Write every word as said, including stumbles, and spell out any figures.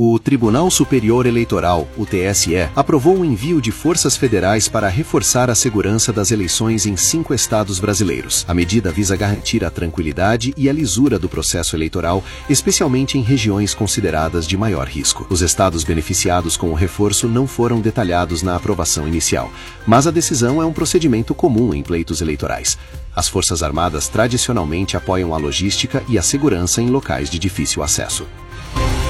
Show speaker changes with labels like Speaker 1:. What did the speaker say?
Speaker 1: O Tribunal Superior Eleitoral, o T S E, aprovou o envio de forças federais para reforçar a segurança das eleições em cinco estados brasileiros. A medida visa garantir a tranquilidade e a lisura do processo eleitoral, especialmente em regiões consideradas de maior risco. Os estados beneficiados com o reforço não foram detalhados na aprovação inicial, mas a decisão é um procedimento comum em pleitos eleitorais. As Forças Armadas tradicionalmente apoiam a logística e a segurança em locais de difícil acesso.